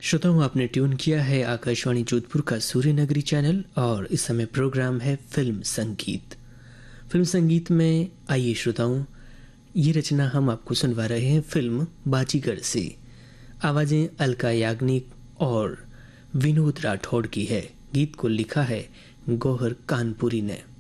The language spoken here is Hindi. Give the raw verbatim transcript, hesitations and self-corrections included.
श्रोताओं, आपने ट्यून किया है आकाशवाणी जोधपुर का सूर्य नगरी चैनल और इस समय प्रोग्राम है फिल्म संगीत। फिल्म संगीत में आइए श्रोताओं, ये रचना हम आपको सुनवा रहे हैं फिल्म बाजीगर से। आवाज़ें अलका याग्निक और विनोद राठौड़ की है। गीत को लिखा है गौहर कानपुरी ने।